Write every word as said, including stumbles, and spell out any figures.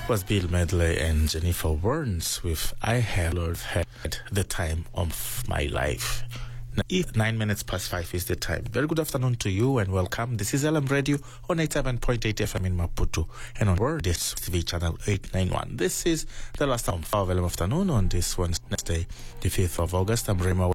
Was Bill Medley and Jennifer Burns with I Have Lord Had the Time of My Life. If nine minutes past five is the time. Very good afternoon to you and welcome. This is L M Radio on eighty-seven point eight F M in Maputo and on World T V channel eight ninety-one. This is the last time of L M afternoon on this Wednesday, the fifth of August. I'm Rema